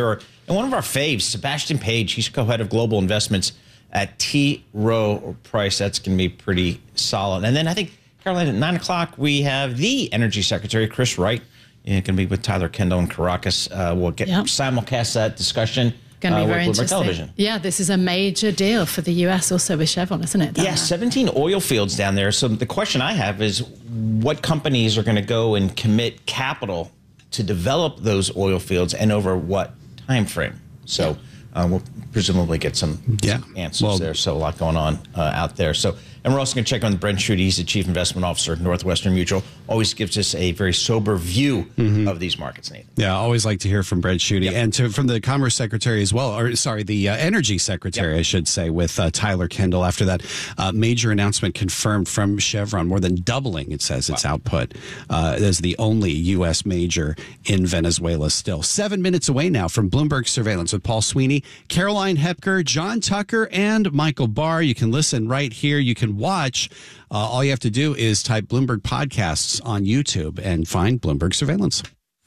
And one of our faves, Sebastian Page, he's co-head of global investments at T. Rowe Price. That's going to be pretty solid. And then I think, Caroline, at 9 o'clock, we have the Energy Secretary, Chris Wright. Going to be with Tyler Kendall and Caracas. We'll get simulcast that discussion. Going to be very with interesting. Television. Yeah, this is a major deal for the U.S. also with Chevron, isn't it? Yeah, 17 oil fields down there. So the question I have is what companies are going to go and commit capital to develop those oil fields and over what time frame? So we'll presumably get some answers there. So a lot going on out there. So, and we're also going to check on Brent Schutte. He's the Chief Investment Officer at Northwestern Mutual. Always gives us a very sober view of these markets, Nathan. Yeah, always like to hear from Brent Schutte. And from the Commerce Secretary as well, the Energy Secretary, I should say, with Tyler Kendall after that major announcement confirmed from Chevron, more than doubling, it says, its output as the only U.S. major in Venezuela still. 7 minutes away now from Bloomberg Surveillance with Paul Sweeney, Caroline Hepker, John Tucker, and Michael Barr. You can listen right here. You can watch. All you have to do is type Bloomberg Podcasts on YouTube and find Bloomberg Surveillance.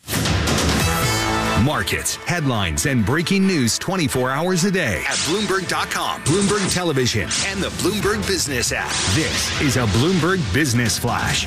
Markets, headlines, and breaking news 24 hours a day at Bloomberg.com, Bloomberg Television, and the Bloomberg Business app. This is a Bloomberg Business Flash.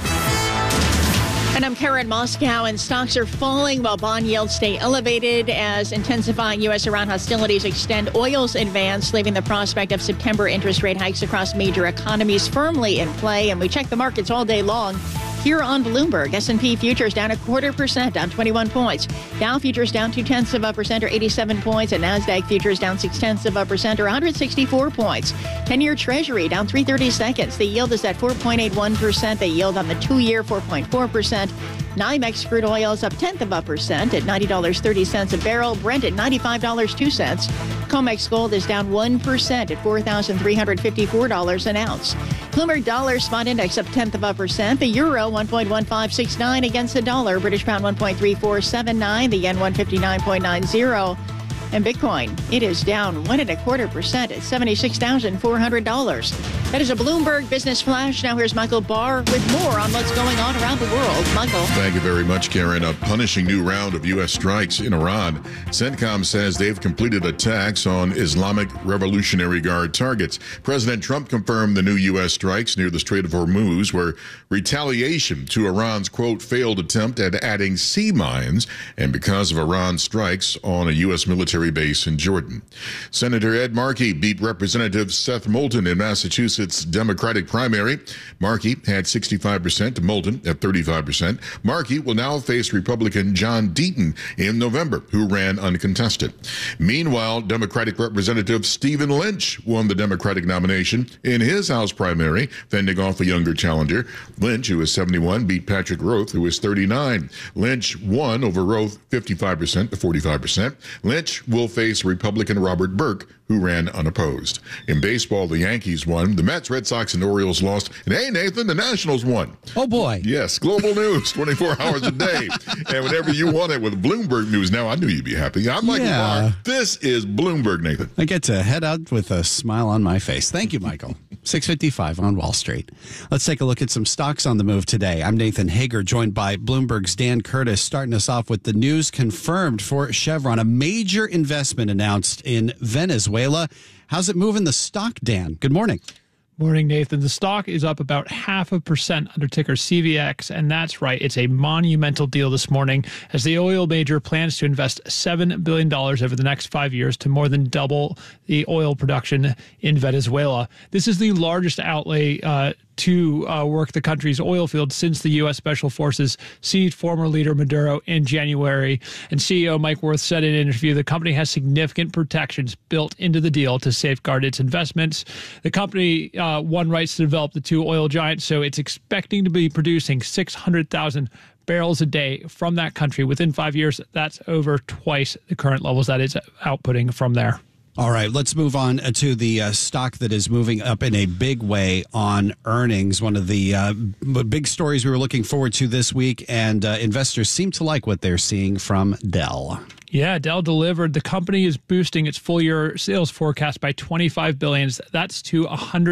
And I'm Karen Moscow, and stocks are falling while bond yields stay elevated as intensifying U.S.-Iran hostilities extend oil's advance, leaving the prospect of September interest rate hikes across major economies firmly in play. And we check the markets all day long here on Bloomberg. S&P futures down 0.25%, down 21 points. Dow futures down 0.2% or 87 points. And NASDAQ futures down 0.6% or 164 points. 10-year Treasury down 3/32. The yield is at 4.81%. The yield on the 2-year 4.4%. NYMEX crude oil is up 0.1% at $90.30 a barrel. Brent at $95.02. COMEX gold is down 1% at $4,354 an ounce. Bloomberg dollar spot index up 0.1%. The euro 1.1569 against the dollar. British pound 1.3479. The yen 159.90. And Bitcoin, it is down 1.25% at $76,400. That is a Bloomberg Business Flash. Now here's Michael Barr with more on what's going on around the world. Michael. Thank you very much, Karen. A punishing new round of U.S. strikes in Iran. CENTCOM says they've completed attacks on Islamic Revolutionary Guard targets. President Trump confirmed the new U.S. strikes near the Strait of Hormuz were retaliation to Iran's, quote, failed attempt at adding sea mines and because of Iran's strikes on a U.S. military base in Jordan. Senator Ed Markey beat Representative Seth Moulton in Massachusetts Democratic primary. Markey had 65% to Moulton at 35%. Markey will now face Republican John Deaton in November, who ran uncontested. Meanwhile, Democratic Representative Stephen Lynch won the Democratic nomination in his House primary, fending off a younger challenger. Lynch, who is 71, beat Patrick Roth, who is 39. Lynch won over Roth 55% to 45%. Lynch will face Republican Robert Burke, who ran unopposed. In baseball, the Yankees won. The Mets, Red Sox, and Orioles lost. And hey, Nathan, the Nationals won. Oh, boy. Yes, global news, 24 hours a day. And whenever you want it with Bloomberg News, now I knew you'd be happy. I'm Michael Barr. This is Bloomberg, Nathan. I get to head out with a smile on my face. Thank you, Michael. 6:55 on Wall Street. Let's take a look at some stocks on the move today. I'm Nathan Hager, joined by Bloomberg's Dan Curtis, starting us off with the news confirmed for Chevron, a major investment announced in Venezuela. How's it moving the stock, Dan? Good morning. Morning, Nathan. The stock is up about 0.5% under ticker CVX, and that's right. It's a monumental deal this morning as the oil major plans to invest $7 billion over the next 5 years to more than double the oil production in Venezuela. This is the largest outlay to work the country's oil field since the U.S. Special Forces seized former leader Maduro in January. And CEO Mike Wirth said in an interview the company has significant protections built into the deal to safeguard its investments. The company won rights to develop the two oil giants, so it's expecting to be producing 600,000 barrels a day from that country within 5 years. That's over twice the current levels that it's outputting from there. All right, let's move on to the stock that is moving up in a big way on earnings. One of the big stories we were looking forward to this week, and investors seem to like what they're seeing from Dell. Yeah, Dell delivered. The company is boosting its full-year sales forecast by $25 billion. That's to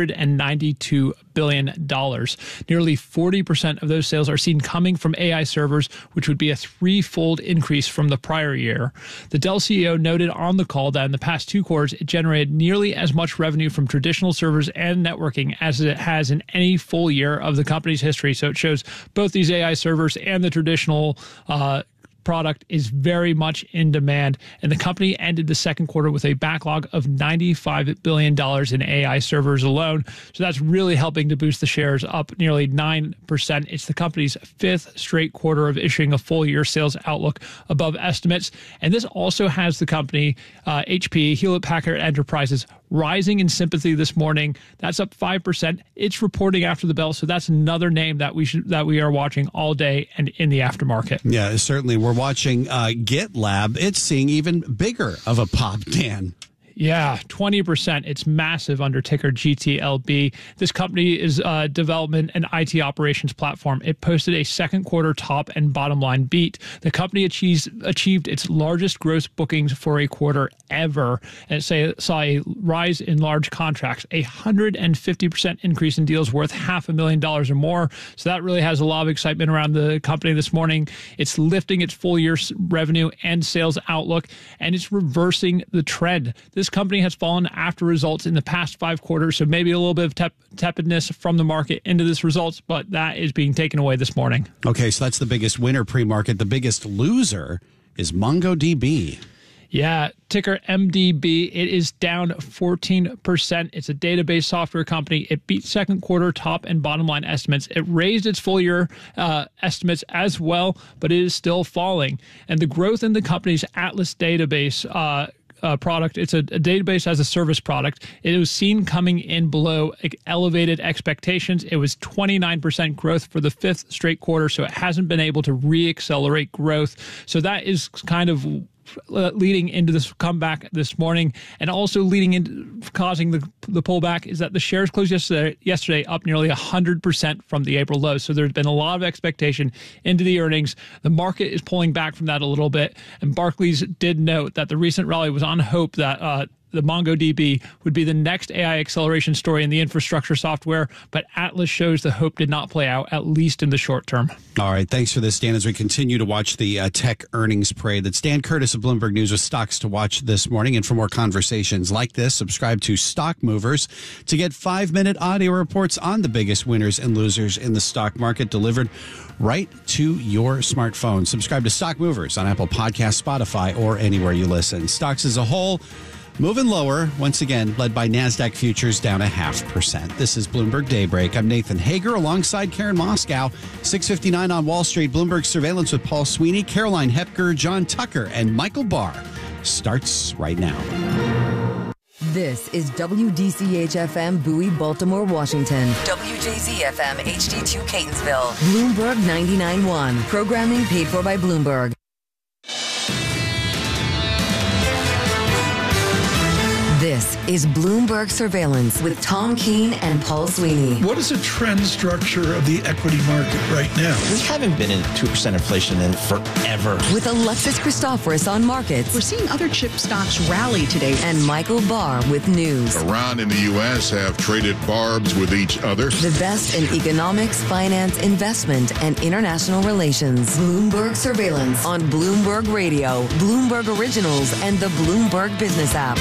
$192 billion. Nearly 40% of those sales are seen coming from AI servers, which would be a threefold increase from the prior year. The Dell CEO noted on the call that in the past 2 quarters, it generated nearly as much revenue from traditional servers and networking as it has in any full year of the company's history. So it shows both these AI servers and the traditional product is very much in demand, and the company ended the second quarter with a backlog of $95 billion in AI servers alone. So that's really helping to boost the shares up nearly 9%. It's the company's 5th straight quarter of issuing a full-year sales outlook above estimates, and this also has the company, HP, Hewlett-Packard Enterprises, rising in sympathy this morning. That's up 5%. It's reporting after the bell, so that's another name that we are watching all day and in the aftermarket. Yeah, certainly. We're watching GitLab. It's seeing even bigger of a pop, Dan. Yeah, 20%. It's massive under ticker GTLB. This company is a development and IT operations platform. It posted a second quarter top and bottom line beat. The company achieved its largest gross bookings for a quarter ever, and it saw a rise in large contracts, a 150% increase in deals worth $500,000 or more. So that really has a lot of excitement around the company this morning. It's lifting its full year revenue and sales outlook, and it's reversing the trend. This company has fallen after results in the past 5 quarters, so maybe a little bit of tepidness from the market into this results, but that is being taken away this morning. Okay, so that's the biggest winner pre-market. The biggest loser is MongoDB. Yeah, ticker MDB. It is down 14%. It's a database software company. It beat second quarter top and bottom line estimates. It raised its full year estimates as well, but it is still falling. And the growth in the company's Atlas database product, it's a database as a service product. It was seen coming in below elevated expectations. It was 29% growth for the 5th straight quarter, so it hasn't been able to re-accelerate growth. So that is kind of leading into this comeback this morning, and also leading into causing the pullback is that the shares closed yesterday up nearly 100% from the April low. So there's been a lot of expectation into the earnings. The market is pulling back from that a little bit, and Barclays did note that the recent rally was on hope that the MongoDB would be the next AI acceleration story in the infrastructure software, but Atlas shows the hope did not play out, at least in the short term. All right, thanks for this, Dan, as we continue to watch the tech earnings parade. That's Dan Curtis of Bloomberg News with stocks to watch this morning. And for more conversations like this, subscribe to Stock Movers to get 5-minute audio reports on the biggest winners and losers in the stock market delivered right to your smartphone. Subscribe to Stock Movers on Apple Podcasts, Spotify, or anywhere you listen. Stocks as a whole moving lower, once again, led by NASDAQ futures down 0.5%. This is Bloomberg Daybreak. I'm Nathan Hager alongside Karen Moscow. 6:59 on Wall Street. Bloomberg Surveillance with Paul Sweeney, Caroline Hepker, John Tucker, and Michael Barr starts right now. This is WDCH-FM Bowie, Baltimore, Washington. WJZ-FM HD2 Catonsville. Bloomberg 99.1. Programming paid for by Bloomberg. This is Bloomberg Surveillance with Tom Keene and Paul Sweeney. What is the trend structure of the equity market right now? We haven't been in 2% inflation in forever. With Alexis Christoforous on markets. We're seeing other chip stocks rally today. And Michael Barr with news. Iran and the U.S. have traded barbs with each other. The best in economics, finance, investment, and international relations. Bloomberg Surveillance on Bloomberg Radio, Bloomberg Originals, and the Bloomberg Business app.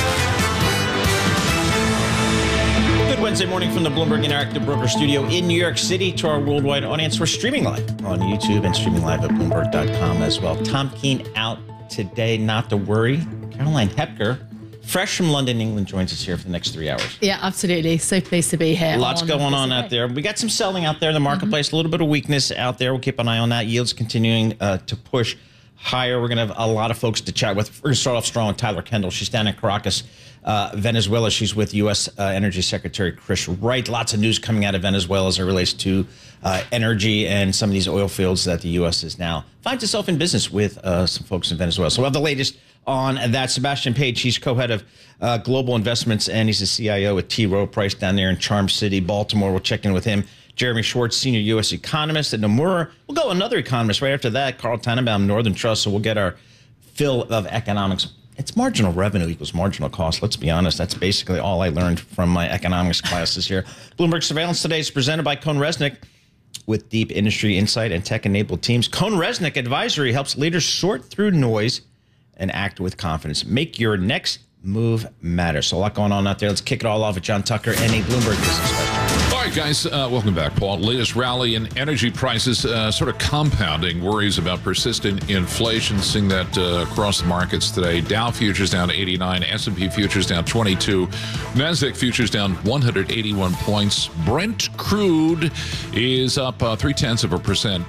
Good Wednesday morning from the Bloomberg Interactive Broker Studio in New York City. To our worldwide audience, we're streaming live on YouTube and streaming live at Bloomberg.com as well. Tom Keene out today, not to worry. Caroline Hepker, fresh from London, England, joins us here for the next 3 hours. Yeah, absolutely. So pleased to be here. Lots going on out there. We got some selling out there in the marketplace, a little bit of weakness out there. We'll keep an eye on that. Yields continuing to push higher. We're going to have a lot of folks to chat with. We're going to start off strong with Tyler Kendall. She's down in Caracas, Venezuela. She's with U.S. Energy Secretary Chris Wright. Lots of news coming out of Venezuela as it relates to energy and some of these oil fields that the U.S. is now finds itself in business with some folks in Venezuela. So we'll have the latest on that. Sebastian Page, he's co-head of global investments, and he's the CIO at T. Rowe Price down there in Charm City, Baltimore. We'll check in with him. Jeremy Schwartz, senior U.S. economist at Nomura. We'll go another economist right after that, Carl Tannenbaum, Northern Trust. So we'll get our Phil of economics. It's marginal revenue equals marginal cost. Let's be honest. That's basically all I learned from my economics classes here. Bloomberg Surveillance today is presented by CohnReznick. With deep industry insight and tech-enabled teams, CohnReznick Advisory helps leaders sort through noise and act with confidence. Make your next move matter. So a lot going on out there. Let's kick it all off with John Tucker and a Bloomberg Business Flash. All right, guys, welcome back, Paul. Latest rally in energy prices sort of compounding worries about persistent inflation. Seeing that across the markets today. Dow futures down 89, S&P futures down 22, Nasdaq futures down 181 points. Brent crude is up 0.3%,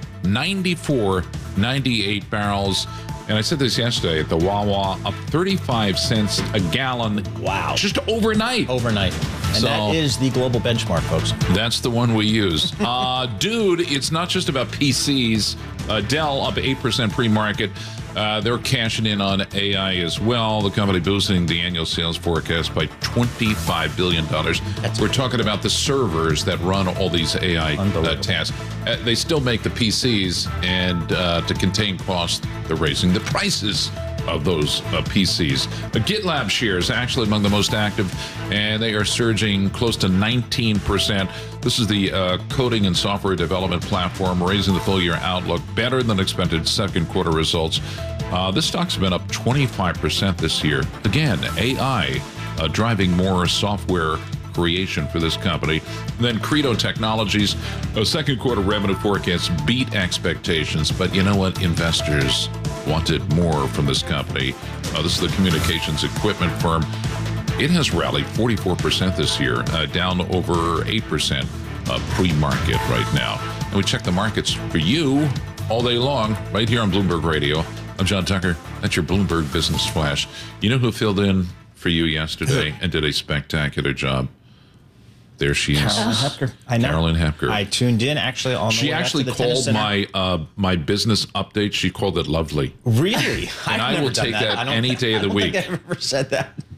94.98 barrels. And I said this yesterday at the Wawa, up 35 cents a gallon. Wow. Just overnight. Overnight. And that is the global benchmark, folks. That's the one we use. Dude, it's not just about PCs. Dell up 8% pre-market. They're cashing in on AI as well. The company boosting the annual sales forecast by $25 billion. We're talking about the servers that run all these AI tasks. They still make the PCs, and to contain costs, they're raising the prices of those PCs. GitLab shares actually among the most active, and they are surging close to 19%. This is the coding and software development platform, raising the full-year outlook, better than expected second quarter results. This stock's been up 25% this year. Again, AI driving more software creation for this company. And then Credo Technologies, second quarter revenue forecast beat expectations, but you know what? Investors wanted more from this company. This is the communications equipment firm. It has rallied 44% this year, down over 8% pre-market right now. And we check the markets for you all day long, right here on Bloomberg Radio. I'm John Tucker. That's your Bloomberg Business Flash. You know who filled in for you yesterday and did a spectacular job? There she is. Carolyn Hepker. I know. Carolyn Hepker. I tuned in actually on the She way actually up to the tennis called my business update. She called it lovely. Really? And I will take that any day of the week. I don't think I ever said that.